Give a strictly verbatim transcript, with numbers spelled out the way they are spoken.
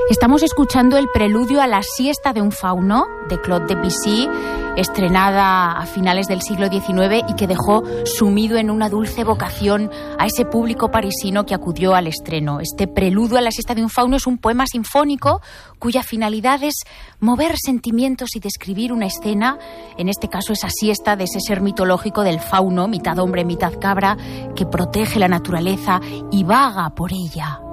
Estamos escuchando el preludio a la siesta de un fauno de Claude Debussy, estrenada a finales del siglo diecinueve y que dejó sumido en una dulce evocación a ese público parisino que acudió al estreno. Este preludio a la siesta de un fauno es un poema sinfónico cuya finalidad es mover sentimientos y describir una escena, en este caso esa siesta de ese ser mitológico del fauno, mitad hombre, mitad cabra, que protege la naturaleza y vaga por ella.